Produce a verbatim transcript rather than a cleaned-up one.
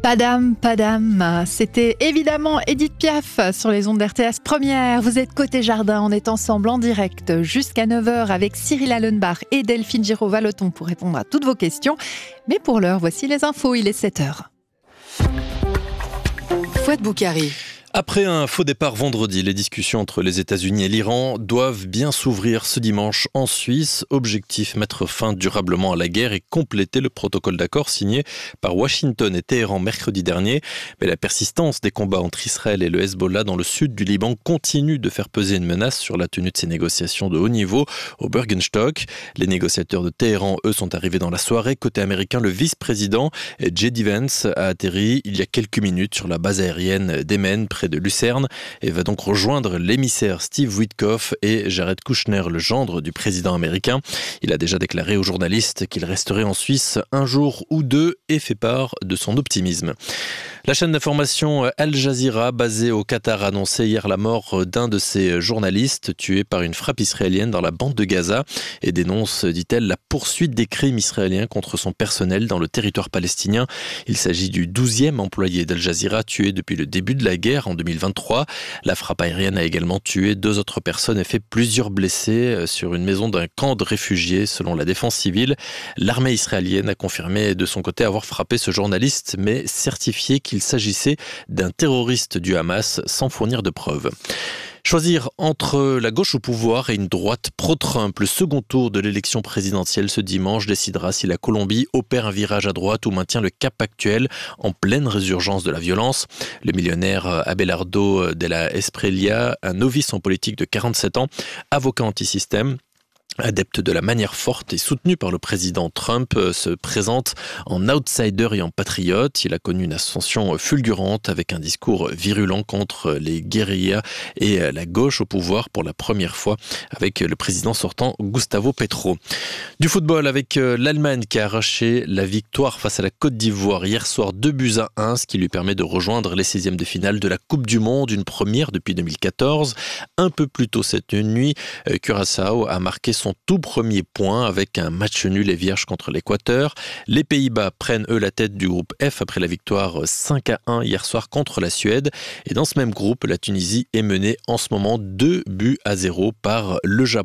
Padam, padam, c'était évidemment Édith Piaf sur les ondes d'R T S Première. Vous êtes côté jardin, on est ensemble en direct jusqu'à neuf heures avec Cyril Allenbach et Delphine Giraud-Vallotton pour répondre à toutes vos questions. Mais pour l'heure, voici les infos, il est sept heures. Fouad Boukari. Après un faux départ vendredi, les discussions entre les États-Unis et l'Iran doivent bien s'ouvrir ce dimanche en Suisse. Objectif, mettre fin durablement à la guerre et compléter le protocole d'accord signé par Washington et Téhéran mercredi dernier. Mais la persistance des combats entre Israël et le Hezbollah dans le sud du Liban continue de faire peser une menace sur la tenue de ces négociations de haut niveau au Bürgenstock. Les négociateurs de Téhéran, eux, sont arrivés dans la soirée. Côté américain, le vice-président J D Vance a atterri il y a quelques minutes sur la base aérienne d'Emen, près de Lucerne, et va donc rejoindre l'émissaire Steve Witkoff et Jared Kushner, le gendre du président américain. Il a déjà déclaré aux journalistes qu'il resterait en Suisse un jour ou deux et fait part de son optimisme. La chaîne d'information Al Jazeera, basée au Qatar, a annoncé hier la mort d'un de ses journalistes tué par une frappe israélienne dans la bande de Gaza et dénonce, dit-elle, la poursuite des crimes israéliens contre son personnel dans le territoire palestinien. Il s'agit du douzième employé d'Al Jazeera tué depuis le début de la guerre en deux mille vingt-trois. La frappe aérienne a également tué deux autres personnes et fait plusieurs blessés sur une maison d'un camp de réfugiés, selon la défense civile. L'armée israélienne a confirmé de son côté avoir frappé ce journaliste, mais certifié qu'il s'agissait d'un terroriste du Hamas sans fournir de preuves. Choisir entre la gauche au pouvoir et une droite pro-Trump, le second tour de l'élection présidentielle ce dimanche décidera si la Colombie opère un virage à droite ou maintient le cap actuel en pleine résurgence de la violence. Le millionnaire Abelardo de la Espriella, un novice en politique de quarante-sept ans, avocat anti-système, adepte de la manière forte et soutenu par le président Trump, se présente en outsider et en patriote. Il a connu une ascension fulgurante avec un discours virulent contre les guérillas et la gauche au pouvoir pour la première fois avec le président sortant Gustavo Petro. Du football avec l'Allemagne qui a arraché la victoire face à la Côte d'Ivoire hier soir, deux buts à un, ce qui lui permet de rejoindre les seizièmes de finale de la Coupe du Monde, une première depuis deux mille quatorze. Un peu plus tôt cette nuit, Curaçao a marqué son Son tout premier point avec un match nul et vierge contre l'Équateur. Les Pays-Bas prennent eux la tête du groupe F après la victoire cinq à un hier soir contre la Suède. Et dans ce même groupe, la Tunisie est menée en ce moment deux buts à zéro par le Japon.